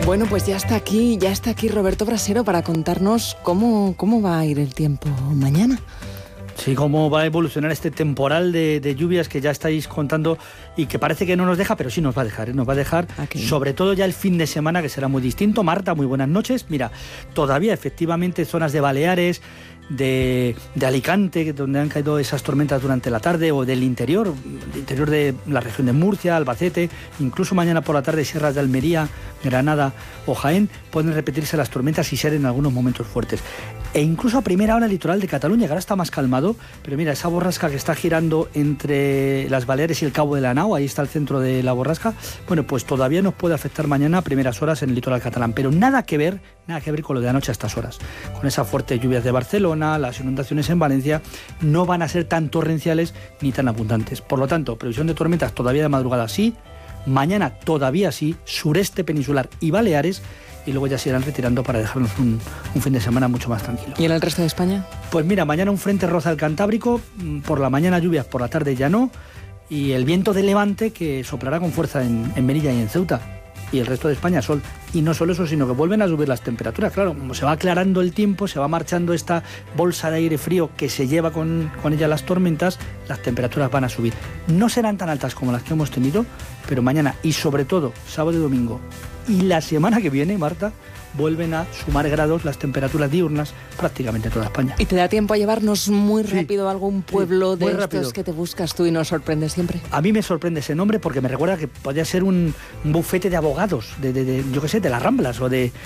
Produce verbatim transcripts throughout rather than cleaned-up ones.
Bueno, pues ya está aquí, ya está aquí Roberto Brasero para contarnos cómo, cómo va a ir el tiempo mañana. Sí, cómo va a evolucionar este temporal de, de lluvias que ya estáis contando y que parece que no nos deja, pero sí nos va a dejar, ¿eh? Nos va a dejar, Aquí. Sobre todo ya el fin de semana, que será muy distinto. Marta, muy buenas noches. Mira, todavía efectivamente zonas de Baleares, de, de Alicante, donde han caído esas tormentas durante la tarde, o del interior, del interior de la región de Murcia, Albacete, incluso mañana por la tarde sierras de Almería, Granada o Jaén, pueden repetirse las tormentas y ser en algunos momentos fuertes. E incluso a primera hora el litoral de Cataluña, que ahora está más calmado, pero mira, esa borrasca que está girando entre las Baleares y el Cabo de la Nao, ahí está el centro de la borrasca, bueno, pues todavía nos puede afectar mañana a primeras horas en el litoral catalán, pero nada que ver, nada que ver con lo de anoche a estas horas. Con esas fuertes lluvias de Barcelona, las inundaciones en Valencia no van a ser tan torrenciales ni tan abundantes. Por lo tanto, previsión de tormentas todavía de madrugada sí, mañana todavía sí, sureste peninsular y Baleares, y luego ya se irán retirando para dejarnos un, un fin de semana mucho más tranquilo. ¿Y en el resto de España? Pues mira, mañana un frente roza el Cantábrico, por la mañana lluvias, por la tarde ya no, y el viento de levante que soplará con fuerza en, en Melilla y en Ceuta. Y el resto de España sol. Y no solo eso, sino que vuelven a subir las temperaturas. Claro, como se va aclarando el tiempo, se va marchando esta bolsa de aire frío que se lleva con, con ella las tormentas, las temperaturas van a subir. No serán tan altas como las que hemos tenido, pero mañana y sobre todo sábado y domingo y la semana que viene, Marta, vuelven a sumar grados las temperaturas diurnas prácticamente en toda España. ¿Y te da tiempo a llevarnos muy Sí, rápido a algún pueblo sí, de muy rápido. estos que te buscas tú y nos sorprendes siempre? A mí me sorprende ese nombre porque me recuerda que podría ser un, un bufete de abogados, de, de, de, yo qué sé, de las Ramblas o de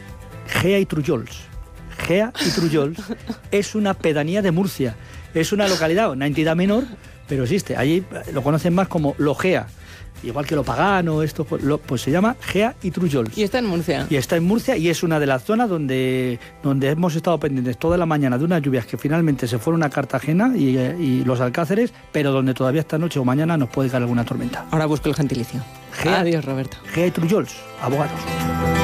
Gea y Trullols. Gea y Trullols es una pedanía de Murcia, es una localidad, una entidad menor, pero existe. Allí lo conocen más como Logea. Igual que lo pagano, esto pues, lo, pues se llama Gea y Trullols. Y está en Murcia. Y está en Murcia y es una de las zonas donde, donde hemos estado pendientes toda la mañana de unas lluvias que finalmente se fueron a Cartagena y, y los Alcáceres, pero donde todavía esta noche o mañana nos puede caer alguna tormenta. Ahora busco el gentilicio. Gea, Adiós, Roberto. Gea y Trullols, abogados.